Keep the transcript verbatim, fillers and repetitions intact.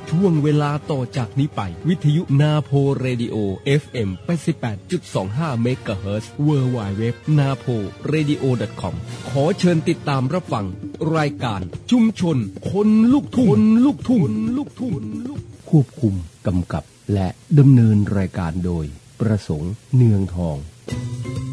ช่วงเวลาต่อจากนี้ไปวิทยุนาโพเรดิโอ เอฟ เอ็ม แปดสิบแปดจุดสองห้า เมกะเฮิรตซ์ เวิลด์ ไวด์ เว็บ นาโพเรดิโอ ดอท คอม ขอเชิญติดตามรับฟังรายการชุมชนคนลูกทุ่งคนลูกทุ่งลูกทุ่งควบคุมกำกับและดำเนินรายการโดยประสงค์เนืองทอง